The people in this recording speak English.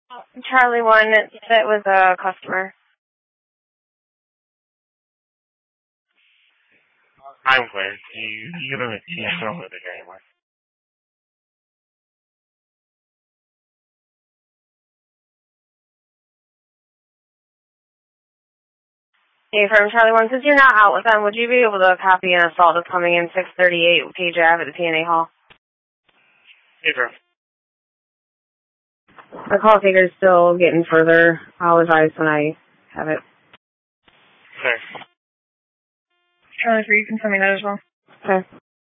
Charlie 1, sit with a customer. I'm glad you don't know with it anymore. Hey, from Charlie 1, since you're not out with them, would you be able to copy an assault that's coming in 638 Page Ave at the TNA Hall? Hey, bro. The call taker's still getting further. I'll advise when I have it. Okay. Charlie 3, you can send me that as well. Okay.